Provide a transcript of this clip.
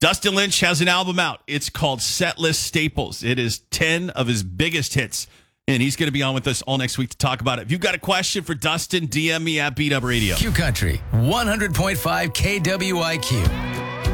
Dustin Lynch has an album out. It's called Setlist Staples. It is 10 of his biggest hits, and he's going to be on with us all next week to talk about it. If you've got a question for Dustin, DM me at BW Radio. Q Country, 100.5 KWIQ.